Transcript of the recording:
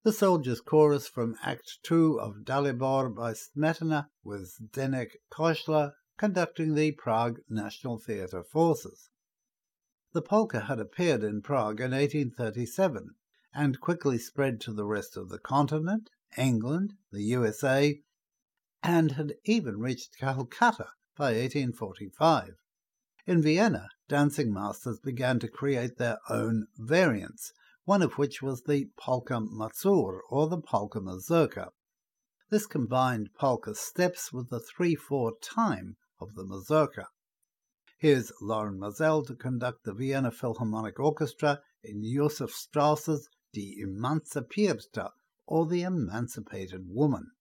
The Soldiers' Chorus from Act 2 of Dalibor by Smetana, with Zdenek Koshla conducting the Prague National Theatre forces. The polka had appeared in Prague in 1837 and quickly spread to the rest of the continent, England, the USA, and had even reached Calcutta by 1845. In Vienna, dancing masters began to create their own variants, one of which was the polka mazur, or the polka mazurka. This combined polka steps with the 3/4 time of the mazurka. Here's Lauren Mazel to conduct the Vienna Philharmonic Orchestra in Josef Strauss's Die Emanzipierte, or the Emancipated Woman.